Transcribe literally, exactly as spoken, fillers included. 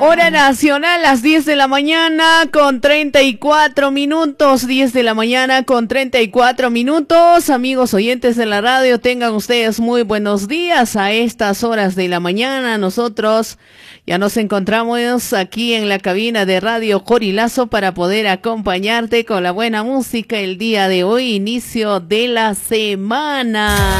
Hora nacional, las diez de la mañana con treinta y cuatro minutos, diez de la mañana con treinta y cuatro minutos. Amigos oyentes de la radio, tengan ustedes muy buenos días a estas horas de la mañana. Nosotros ya nos encontramos aquí en la cabina de Radio Corilazo para poder acompañarte con la buena música el día de hoy, inicio de la semana.